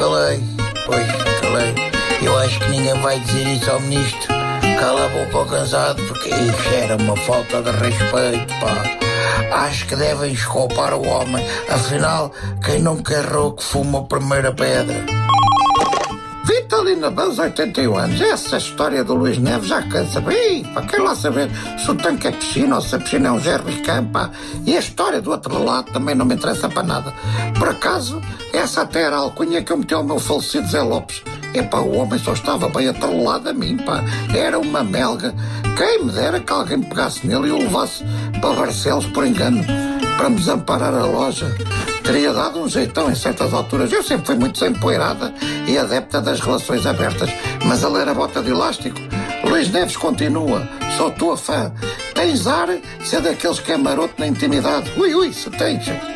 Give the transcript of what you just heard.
calei. Pois, calei. Eu acho que ninguém vai dizer isso ao ministro. Cala a boca ao cansado, porque isso era uma falta de respeito, pá. Acho que devem escolpar o homem. Afinal, quem não quer rouco fuma a primeira pedra. Vitalina Bans, 81 anos. Essa história do Luís Neves já cansa. Bem, pá, quer lá saber se o tanque é piscina ou se a piscina é um jerrycan, pá. E a história do outro lado também não me interessa para nada. Por acaso, essa até era a alcunha que eu meti ao meu falecido Zé Lopes. Epá, o homem só estava bem atrelado a mim, pá. Era uma melga. Quem me dera que alguém me pegasse nele e o levasse para Barcelos por engano, para me desamparar a loja. Teria dado um jeitão em certas alturas. Eu sempre fui muito desempoeirada e adepta das relações abertas, mas ele era bota de elástico. Luís Neves continua. Sou tua fã. Tens ar de ser daqueles que é maroto na intimidade. Ui, se tens.